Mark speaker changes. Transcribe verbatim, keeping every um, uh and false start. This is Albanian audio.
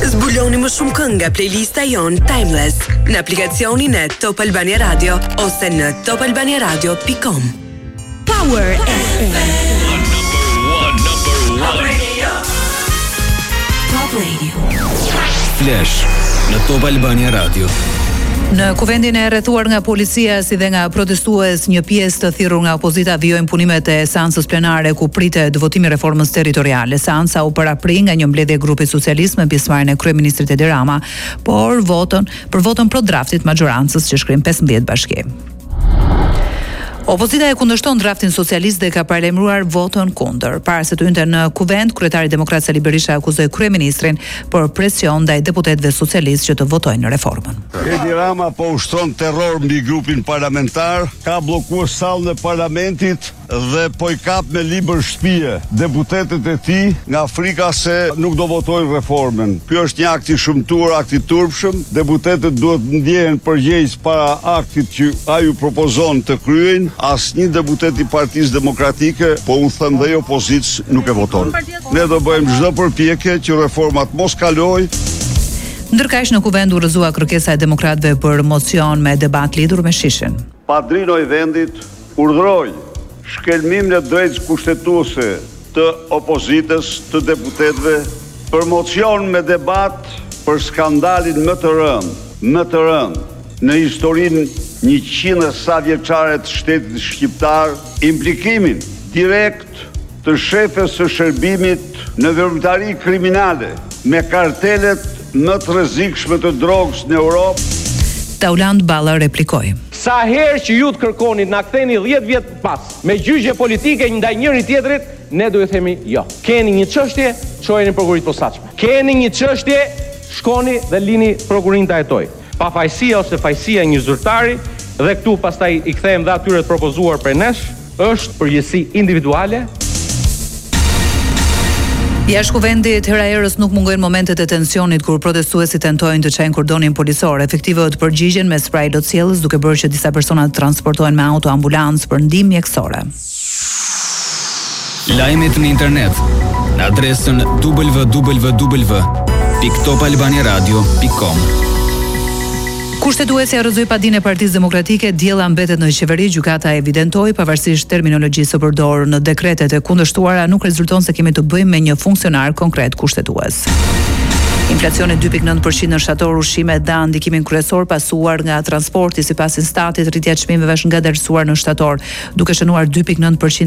Speaker 1: Zbuloni më shumë këngë nga playlista jon Timeless në aplikacionin e Top Albania Radio ose në top albania radio dot com. Power F M.
Speaker 2: Number one, number one.
Speaker 1: Top Radio.
Speaker 3: Flash në Top Albania Radio.
Speaker 4: Në kuvendin e rrethuar nga policia si dhe nga protestues, një pjesë të thirrur nga opozita vijojnë punimet e seancës plenare ku pritet votimi i reformës territoriale. Seanca u parapri nga një mbledhje e grupit socialist me pjesëmarrjen e kryeministrit Edi Rama, por votën për votën pro draftit majorancës që shkrim pesëmbëdhjetë bashki. Opozita e kundërshton draftin socialist dhe ka paralajmëruar votën kundër. Para se të hynte në kuvend, kryetari demokrat Sali Berisha akuzoi kryeministrin për presion ndaj deputetëve socialistë që të votojnë në reformën.
Speaker 5: Edi Rama po ushtron terror mbi grupin parlamentar, ka bllokuar sallën e parlamentit dhe po i kap me libër shtëpie deputetët e tij nga frika se nuk do votojnë reformën. Ky është një akt i shëmtuar, akt i turpshëm. Deputetët duhet ndjehen përgjegjës para aktit që ai u propozon të kryejnë. Asnjë deputet i Partisë Demokratike, po u them dhe opozicë, nuk e voton. Ne do bëjmë çdo përpjekje që reformat mos kalojë.
Speaker 4: Ndërkaq në kuvend u rrëzua kërkesa e demokratëve për mocion me debat lidhur me shishin.
Speaker 5: Padrino i vendit urdhëroi shkelmimin e drejtës kushtetuese të opozitës, të deputetëve për mocion me debat për skandalin më të rënd, më të rënd në historinë njëqind e sa vjeçare të shtetit shqiptar, implikimin direkt të shefes së shërbimit në veprimtari kriminale me kartelet më të rrezikshme të drogës në Europë.
Speaker 4: Tauland Balla replikoi.
Speaker 6: Sa herë që ju të kërkoni na ktheni dhjetë vjet pas me gjyqje politike ndaj njëri tjetrit, ne do ju themi jo. Keni një çështje, çojeni në prokurit posaçme. Keni një çështje, shkoni dhe lini prokurinë ta hetojë. Pafajësia ose fajësia një zyrtari dhe këtu pastaj i kthejmë dhe atyre të propozuar për nesh, është përgjegjësi individuale.
Speaker 4: Jashtë kuvendit, heraherës nuk mungojnë momentet e tensionit kur protestuesit tentojnë të çajnë kordonin policor. Efektivët përgjigjen me spray lotësjellës, duke bërë që disa persona të transportohen me auto ambulancë për ndihmë mjekësore.
Speaker 3: Lajmet në internet në adresën w w w pikë top albania radio pikë com.
Speaker 4: Kushtetuesja rrëzoi padinë e Partisë Demokratike, diella mbetet në qeveri, gjykata evidentoi pavarësisht terminologjisë së përdorur në dekretet e kundërshtuara, nuk rezulton se kemi të bëjmë me një funksionar konkret kushtetues. Inflacioni dy pikë nëntë përqind në shtator, ushqimet dha ndikimin kryesor pasuar nga transporti, sipas Instatit rritja e çmimeve është ngadalësuar në shtator, duke shënuar dy pikë nëntë përqind